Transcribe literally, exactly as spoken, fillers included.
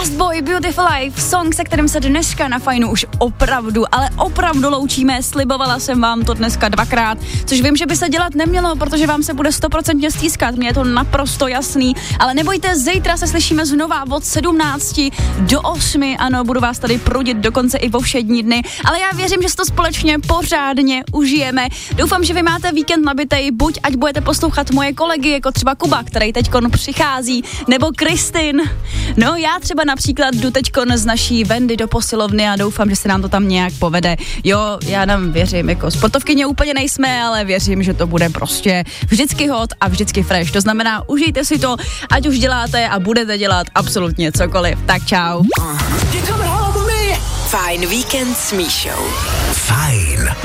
Lost Boy, Beautiful Life, song, se kterým se dneska na Fajnu už opravdu, ale opravdu loučíme. Slibovala jsem vám to dneska dvakrát, což vím, že by se dělat nemělo, protože vám se bude stoprocentně stýskat, mně je to naprosto jasný, ale nebojte, zítra se slyšíme znova od sedmnácti do osmi, ano, budu vás tady prudit dokonce i vo všední dny, ale já věřím, že si to společně pořádně užijeme. Doufám, že vy máte víkend nabitej, buď ať budete poslouchat moje kolegy, jako třeba Kuba, který teďkon přichází, nebo Kristin. No, já třeba například jdu teďkon z naší Vendy do posilovny a doufám, že se nám to tam nějak povede. Jo, já nám věřím, jako sportovkyně úplně nejsme, ale věřím, že to bude prostě vždycky hot a vždycky fresh. To znamená, užijte si to, ať už děláte a budete dělat absolutně cokoliv. Tak čau. Fajn víkend s Míšou. Fajn.